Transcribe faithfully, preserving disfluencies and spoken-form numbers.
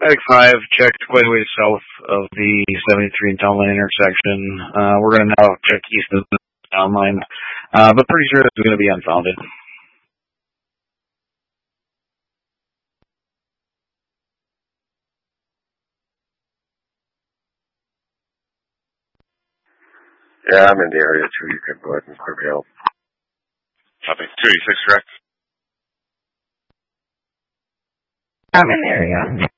Medic five checked quite a ways south of the seventy-three and town line intersection. Uh, we're going to now check east of the town line, uh, but pretty sure it's going to be unfounded. Yeah, I'm in the area too. You can go ahead and clear me out. Copy. two eighty-six, correct? I'm in the area.